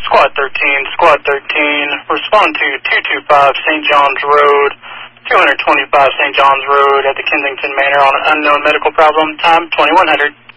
Squad 13, respond to 225 St. John's Road, 225 St. John's Road at the Kensington Manor on an unknown medical problem, time 2100.